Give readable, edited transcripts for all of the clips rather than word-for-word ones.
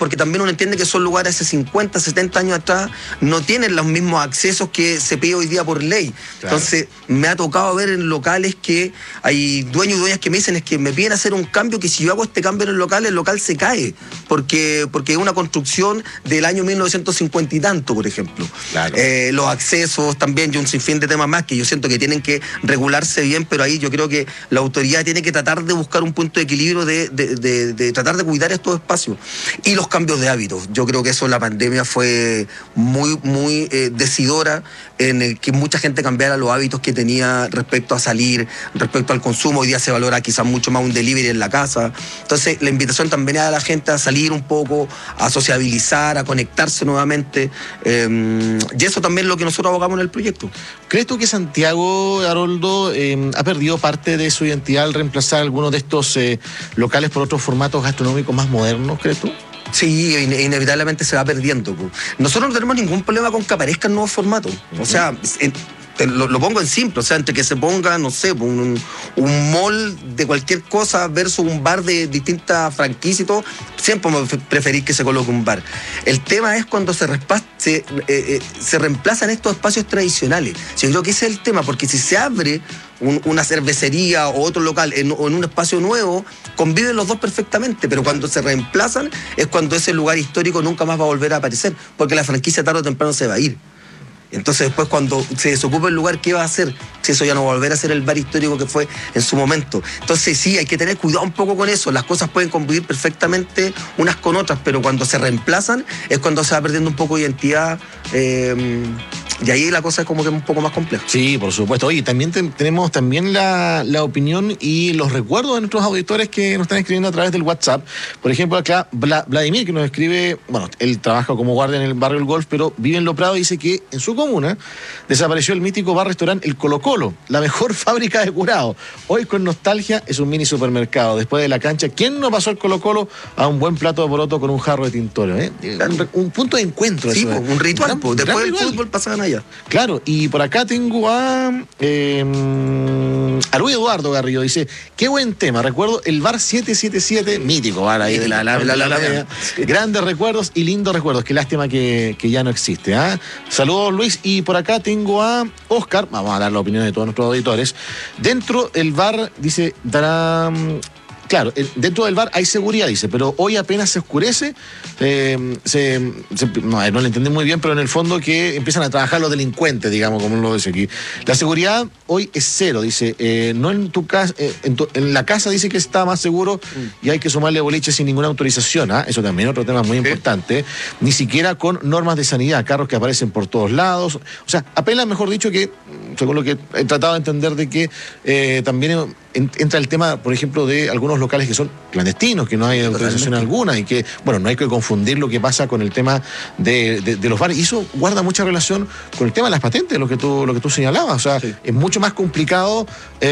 porque también uno entiende que son lugares hace 50, 70 años atrás, no tienen los mismos accesos que se pide hoy día por ley. Claro. Entonces, me ha tocado ver en locales que hay dueños y dueñas que me dicen es que me piden hacer un cambio, que si yo hago este cambio en el local se cae, porque es una construcción del año 1950 y tanto, por ejemplo. Claro. Los accesos también, y un sinfín de temas más que yo siento que tienen que regularse bien, pero ahí yo creo que la autoridad tiene que tratar de buscar un punto de equilibrio de tratar de cuidar estos espacios. Y los cambios de hábitos. Yo creo que eso en la pandemia fue muy decidora en el que mucha gente cambiara los hábitos que tenía respecto a salir, respecto al consumo. Hoy día se valora quizás mucho más un delivery en la casa. Entonces la invitación también es a la gente a salir un poco, a sociabilizar, a conectarse nuevamente. Y eso también es lo que nosotros abogamos en el proyecto. ¿Crees tú que Santiago, Haroldo, ha perdido parte de su identidad al reemplazar algunos de estos locales por otros formatos gastronómicos más modernos, crees tú? Sí, inevitablemente se va perdiendo. Nosotros no tenemos ningún problema con que aparezcan nuevos formatos. O sea, lo pongo en simple, o sea, entre que se ponga, no sé, un mall de cualquier cosa versus un bar de distintas franquicias y todo, siempre me preferís que se coloque un bar. El tema es cuando se reemplazan estos espacios tradicionales. Yo creo que ese es el tema, porque si se abre una cervecería o otro local en un espacio nuevo, conviven los dos perfectamente, pero cuando se reemplazan es cuando ese lugar histórico nunca más va a volver a aparecer, porque la franquicia tarde o temprano se va a ir. Entonces después cuando se desocupa el lugar, ¿qué va a hacer? Si eso ya no va a volver a ser el bar histórico que fue en su momento. Entonces sí, hay que tener cuidado un poco con eso. Las cosas pueden convivir perfectamente unas con otras, pero cuando se reemplazan es cuando se va perdiendo un poco de identidad. Y ahí la cosa es como que un poco más compleja. Sí, por supuesto. Oye, también tenemos también la opinión y los recuerdos de nuestros auditores que nos están escribiendo a través del WhatsApp. Por ejemplo, acá Vladimir, que nos escribe, bueno, él trabaja como guardia en el barrio El Golf, pero vive en Lo Prado, y dice que en su comuna desapareció el mítico bar-restaurante El Colo Colo, la mejor fábrica de curado. Hoy con nostalgia es un mini supermercado. Después de la cancha, ¿quién no pasó el Colo Colo a un buen plato de poroto con un jarro de tintorio? Un punto de encuentro. Sí, eso, un ritual. Después del fútbol pasaban allá. Claro, y por acá tengo a Luis Eduardo Garrido, dice, qué buen tema, recuerdo el bar 777, mítico bar ahí de la Alameda. Grandes recuerdos y lindos recuerdos, qué lástima que ya no existe. Saludos, Luis, y por acá tengo a Oscar, vamos a dar la opinión de todos nuestros auditores. Dentro del bar, dice, claro, dentro del bar hay seguridad, dice, pero hoy apenas se oscurece, no le entendí muy bien, pero en el fondo que empiezan a trabajar los delincuentes, digamos, como lo dice aquí. La seguridad hoy es cero, dice, no en tu casa, en la casa dice que está más seguro y hay que sumarle boliches sin ninguna autorización, eso también es otro tema muy importante, ni siquiera con normas de sanidad, carros que aparecen por todos lados, o sea, apenas, mejor dicho, que, según lo que he tratado de entender, de que también entra el tema, por ejemplo, de algunos locales que son clandestinos, que no hay autorización alguna y que, bueno, no hay que confundir lo que pasa con el tema de los bares. Y eso guarda mucha relación con el tema de las patentes, lo que tú señalabas. O sea, sí, es mucho más complicado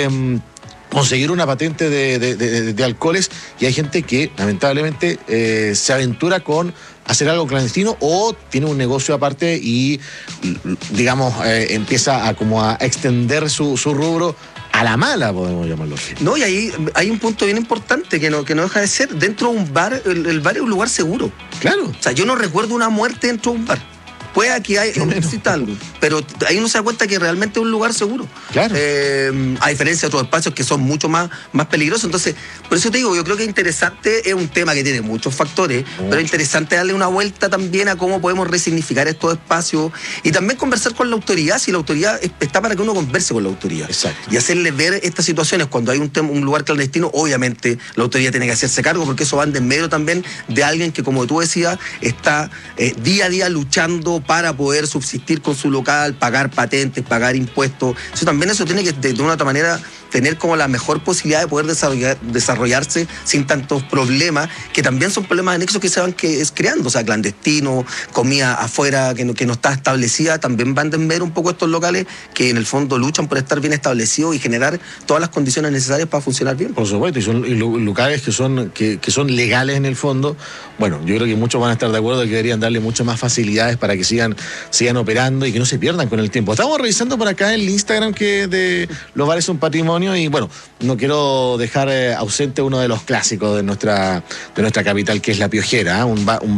conseguir una patente de alcoholes, y hay gente que lamentablemente se aventura con hacer algo clandestino o tiene un negocio aparte y, digamos, empieza a extender su rubro a la mala, podemos llamarlo así. No, y ahí hay un punto bien importante que no deja de ser. Dentro de un bar, el bar es un lugar seguro. Claro. O sea, yo no recuerdo una muerte dentro de un bar. Puede que exista algo, pero ahí uno se da cuenta que realmente es un lugar seguro. Claro. A diferencia de otros espacios que son mucho más peligrosos. Entonces, por eso te digo, yo creo que es interesante, es un tema que tiene muchos factores, pero es interesante darle una vuelta también a cómo podemos resignificar estos espacios y también conversar con la autoridad, si la autoridad está para que uno converse con la autoridad. Exacto. Y hacerle ver estas situaciones. Cuando hay un lugar clandestino, obviamente la autoridad tiene que hacerse cargo, porque eso va en desmedro también de alguien que, como tú decías, está día a día luchando para poder subsistir con su local, pagar patentes, pagar impuestos. Eso tiene que, de una otra manera, tener como la mejor posibilidad de poder desarrollarse sin tantos problemas, que también son problemas anexos que se van creando, o sea, clandestino, comida afuera que no está establecida, también van a ver un poco estos locales que en el fondo luchan por estar bien establecidos y generar todas las condiciones necesarias para funcionar bien. Por supuesto, y locales que son legales en el fondo. Bueno, yo creo que muchos van a estar de acuerdo que deberían darle muchas más facilidades para que sigan operando y que no se pierdan con el tiempo. Estamos revisando por acá el Instagram que de Los Bares Son Patrimonio, y bueno, no quiero dejar ausente uno de los clásicos de nuestra capital, que es La Piojera, un